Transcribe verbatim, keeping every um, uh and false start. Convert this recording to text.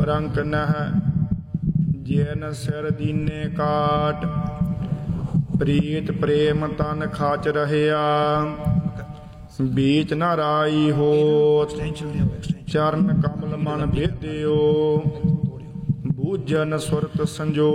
ਰੰਕ ਨਹਿ ਜੈਨ ਸਿਰ ਦੀਨੇ ਕਾਟ। ਪ੍ਰੀਤ ਪ੍ਰੇਮ ਤਨ ਖਾਚ ਰਹਿਆ ਬੀਚ ਨਾ ਰਾਈ ਹੋਤ। ਚਰਨ ਕਮਲ ਮਨ ਭੇਦਿਓ ਬੂਝਨ ਸੁਰਤ ਸੰਜੋ।